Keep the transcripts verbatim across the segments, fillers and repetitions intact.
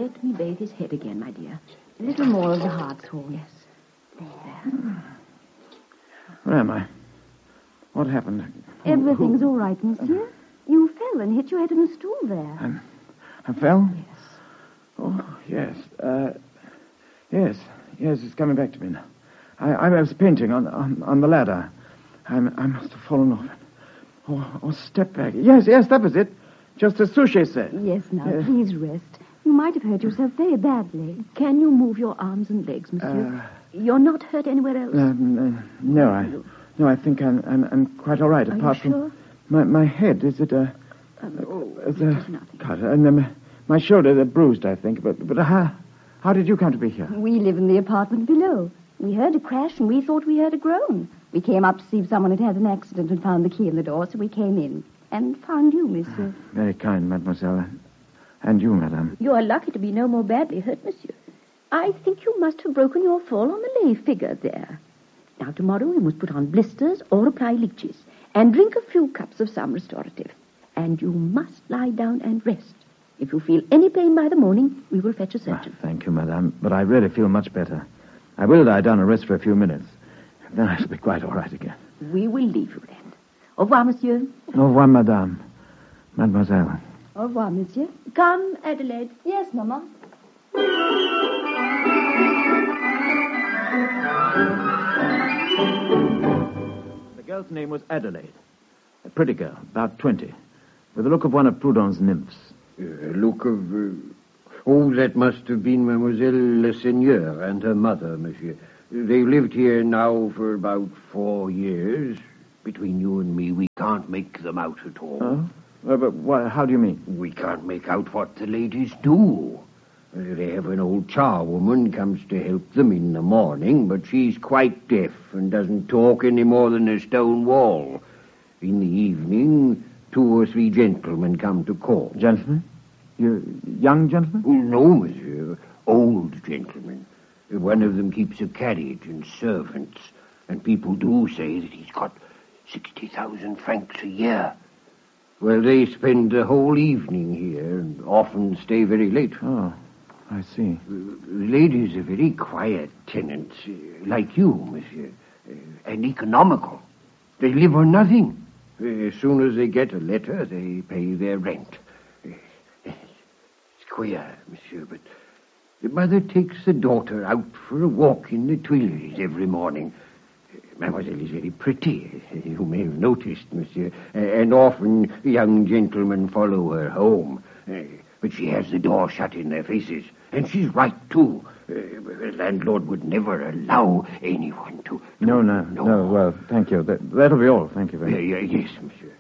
Let me bathe his head again, my dear. A little more of the hartshorn. Yes. There. Where am I? What happened? Who, Everything's who? all right, monsieur. You fell and hit your head on a stool there. I'm, I fell? Yes. Oh, yes. Uh, yes. Yes, it's coming back to me now. I, I was painting on, on, on the ladder. I, I must have fallen off. Or, or stepped back. Yes, yes, that was it. Just as Suchet said. Yes, now, Yes. please rest. You might have hurt yourself very badly. Can you move your arms and legs, monsieur? Uh, You're not hurt anywhere else? Uh, no, no, I, no, I think I'm, I'm, I'm quite all right. Are apart you from sure? my, my head. Is it a? Um, oh, It's it a is nothing. cut, and then my, my shoulder, they're bruised, I think. But, but how, how did you come to be here? We live in the apartment below. We heard a crash and we thought we heard a groan. We came up to see if someone had had an accident and found the key in the door, so we came in and found you, monsieur. Very kind, mademoiselle, and you, madame. You are lucky to be no more badly hurt, monsieur. I think you must have broken your fall on the lay figure there. Now, tomorrow you must put on blisters or apply leeches and drink a few cups of some restorative. And you must lie down and rest. If you feel any pain by the morning, we will fetch a surgeon. Ah, thank you, madame, but I really feel much better. I will lie down and rest for a few minutes. Then I shall be quite all right again. We will leave you then. Au revoir, monsieur. Au revoir, madame. Mademoiselle. Au revoir, monsieur. Come, Adelaide. Yes, Mama. The girl's name was Adelaide. A pretty girl, about twenty, with the look of one of Proudhon's nymphs. Uh, look of... Uh, oh, that must have been Mademoiselle Le Seigneur and her mother, monsieur. They've lived here now for about four years. Between you and me, we can't make them out at all. Oh? Uh, but what, how do you mean? We can't make out what the ladies do. Uh, They have an old charwoman comes to help them in the morning, but she's quite deaf and doesn't talk any more than a stone wall. In the evening, two or three gentlemen come to call. Gentlemen? You young gentlemen? Oh, no, monsieur. Old gentlemen. One of them keeps a carriage and servants, and people do say that he's got sixty thousand francs a year. Well, they spend the whole evening here and often stay very late. Oh, I see. The ladies are very quiet tenants, uh, like you, monsieur, uh, and economical. They live on nothing. Uh, As soon as they get a letter, they pay their rent. Uh, It's queer, monsieur, but the mother takes the daughter out for a walk in the Tuileries every morning. Uh, Mademoiselle is very pretty, you may have noticed, monsieur, uh, and often young gentlemen follow her home. Uh, But she has the door shut in their faces, and she's right, too. Uh, the landlord would never allow anyone to... No, no, no, well, thank you. That, that'll be all. Thank you very much. Yeah, yeah, yes, monsieur.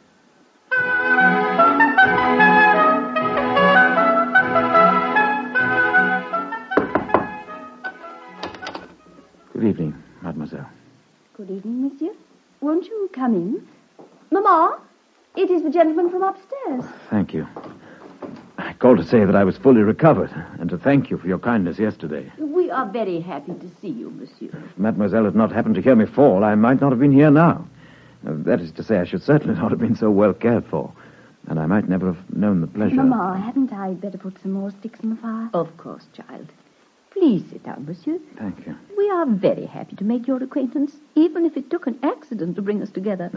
Good evening, mademoiselle. Good evening, monsieur. Won't you come in? Mamma, it is the gentleman from upstairs. Thank you. I called to say that I was fully recovered, and to thank you for your kindness yesterday. We are very happy to see you, monsieur. If mademoiselle had not happened to hear me fall, I might not have been here now. Uh, That is to say, I should certainly not have been so well cared for, and I might never have known the pleasure. Mamma, hadn't I better put some more sticks in the fire? Of course, child. Please sit down, monsieur. Thank you. We are very happy to make your acquaintance, even if it took an accident to bring us together.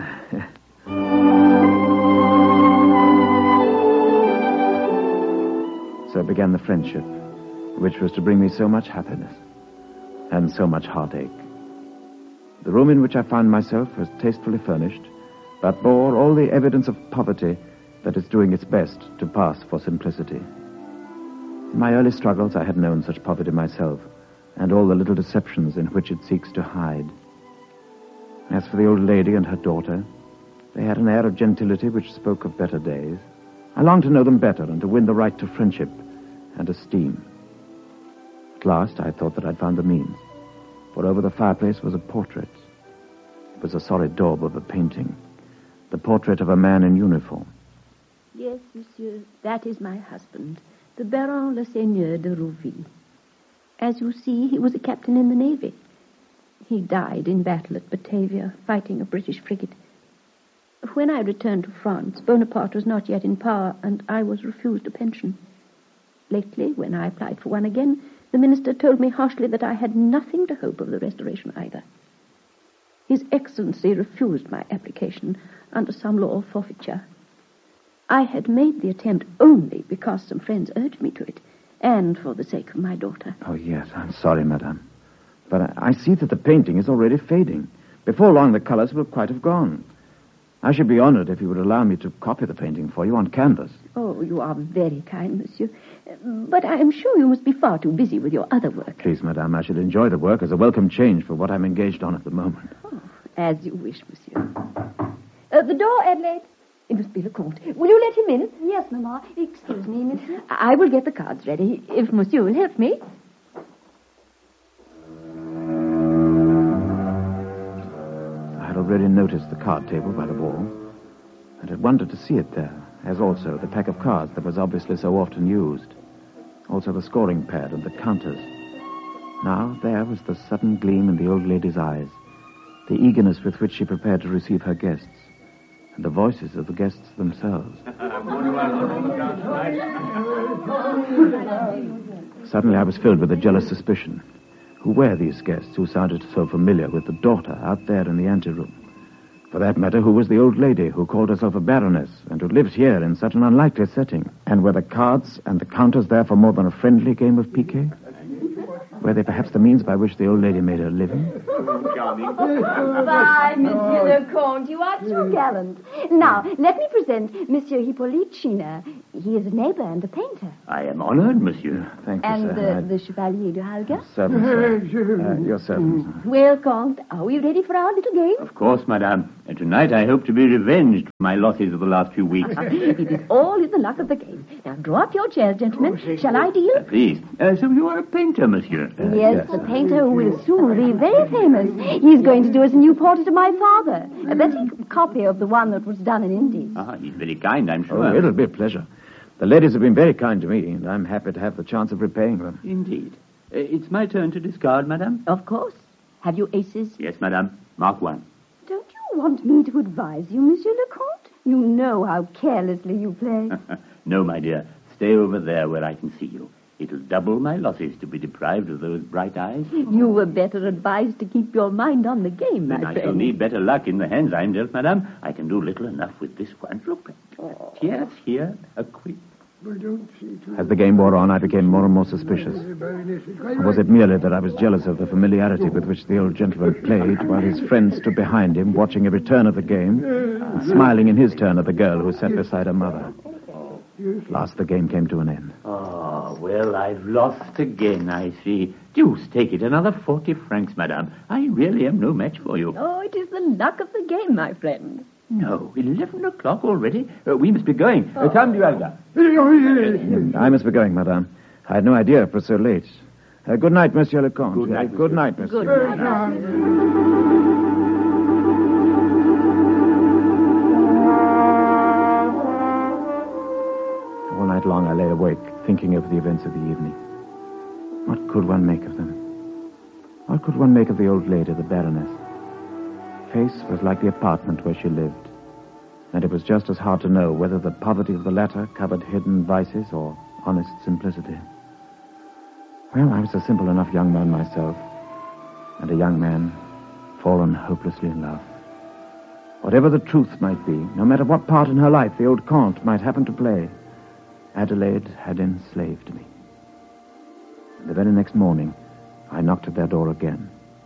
So began the friendship, which was to bring me so much happiness and so much heartache. The room in which I found myself was tastefully furnished, but bore all the evidence of poverty that is doing its best to pass for simplicity. In my early struggles, I had known such poverty myself, and all the little deceptions in which it seeks to hide. As for the old lady and her daughter, they had an air of gentility which spoke of better days. I longed to know them better and to win the right to friendship and esteem. At last, I thought that I'd found the means, for over the fireplace was a portrait. It was a solid daub of a painting, the portrait of a man in uniform. Yes, monsieur, that is my husband, the Baron Le Seigneur de Rouville. As you see, he was a captain in the Navy. He died in battle at Batavia, fighting a British frigate. When I returned to France, Bonaparte was not yet in power, and I was refused a pension. Lately, when I applied for one again, the minister told me harshly that I had nothing to hope of the restoration either. His Excellency refused my application under some law of forfeiture. I had made the attempt only because some friends urged me to it, and for the sake of my daughter. Oh, yes, I'm sorry, madame. But I, I see that the painting is already fading. Before long, the colors will quite have gone. I should be honored if you would allow me to copy the painting for you on canvas. Oh, you are very kind, monsieur. But I am sure you must be far too busy with your other work. Please, madame, I should enjoy the work as a welcome change for what I'm engaged on at the moment. Oh, as you wish, monsieur. Uh, the door, Adelaide. It must be Lecomte. Will you let him in? Yes, Mamma. Excuse me, monsieur. I will get the cards ready, if monsieur will help me. I had already noticed the card table by the wall, and had wondered to see it there, as also the pack of cards that was obviously so often used. Also the scoring pad and the counters. Now there was the sudden gleam in the old lady's eyes, the eagerness with which she prepared to receive her guests, and the voices of the guests themselves. Suddenly I was filled with a jealous suspicion. Who were these guests who sounded so familiar with the daughter out there in the anteroom? For that matter, who was the old lady who called herself a baroness and who lived here in such an unlikely setting? And were the cards and the counters there for more than a friendly game of piquet? Were they perhaps the means by which the old lady made her living? Bye, Monsieur Lecomte. You are too gallant. Now, let me present Monsieur Hippolyte China. He is a neighbor and a painter. I am honored, monsieur. Thank you, And sir. uh, the Chevalier de Halga. Servant, sir. Uh, your servant, sir. Well, Comte, are we ready for our little game? Of course, madame. And tonight I hope to be revenged for my losses of the last few weeks. It is all in the luck of the game. Now, draw up your chairs, gentlemen. Shall I deal? Uh, please. Uh, so you are a painter, monsieur. Uh, yes, yes, the sir. painter who will soon be very famous. He's going to do us a new portrait of my father. A better copy of the one that was done in India. Ah, he's very kind, I'm sure. Oh, it'll be a pleasure. The ladies have been very kind to me, and I'm happy to have the chance of repaying them. Indeed. Uh, it's my turn to discard, madame? Of course. Have you aces? Yes, madame. Mark one. Don't you want me to advise you, Monsieur Lecomte? You know how carelessly you play. No, my dear. Stay over there where I can see you. It'll double my losses to be deprived of those bright eyes. You were better advised to keep your mind on the game, my Then I friend. shall need better luck in the hands I'm dealt, madame. I can do little enough with this one. Look. Oh. Yes, here, a quick. As the game wore on, I became more and more suspicious. Or was it merely that I was jealous of the familiarity with which the old gentleman played, while his friends stood behind him, watching every turn of the game, and smiling in his turn at the girl who sat beside her mother? At last the game came to an end. Oh, well, I've lost again, I see. Deuce, take it. Another forty francs, madame. I really am no match for you. Oh, it is the luck of the game, my friend. No, eleven o'clock already? Uh, we must be going. Uh, come, Dualga. I must be going, madame. I had no idea it was so late. Uh, good night, Monsieur Lecomte. Good night, Uh, good monsieur. night, Monsieur. Good night. All night long I lay awake, thinking of the events of the evening. What could one make of them? What could one make of the old lady, the Baroness? Face was like the apartment where she lived, and it was just as hard to know whether the poverty of the latter covered hidden vices or honest simplicity. Well, I was a simple enough young man myself, and a young man fallen hopelessly in love. Whatever the truth might be, no matter what part in her life the old Comte might happen to play, Adelaide had enslaved me. And the very next morning, I knocked at their door again.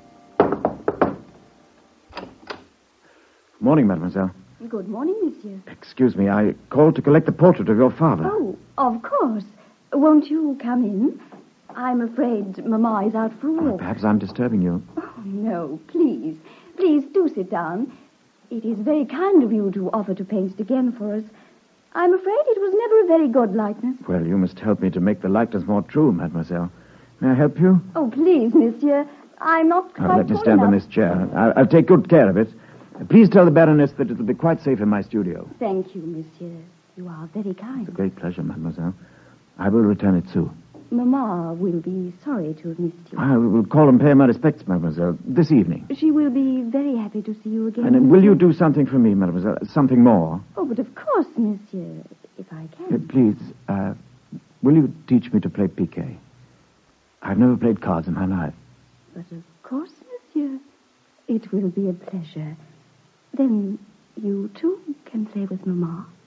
Morning, mademoiselle. Good morning, Monsieur. Excuse me, I called to collect the portrait of your father. Oh, of course. Won't you come in? I'm afraid Mamma is out for a walk. Perhaps I'm disturbing you. Oh, no, please. Please do sit down. It is very kind of you to offer to paint it again for us. I'm afraid it was never a very good likeness. Well, you must help me to make the likeness more true, mademoiselle. May I help you? Oh, please, Monsieur. I'm not Oh, quite let me tall stand on enough. this chair. I'll, I'll take good care of it. Please tell the Baroness that it'll be quite safe in my studio. Thank you, Monsieur. You are very It's a kind. great pleasure, mademoiselle. I will return it soon. Mamma will be sorry to have missed you. I will call and pay my respects, mademoiselle, this evening. She will be very happy to see you again. And uh, will you do something for me, mademoiselle? Something more? Oh, but of course, Monsieur, if I Uh, can. please, uh, will you teach me to play piquet? I've never played cards in my life. But of course, monsieur. It will be a pleasure. Then you, too, can play with Mamma.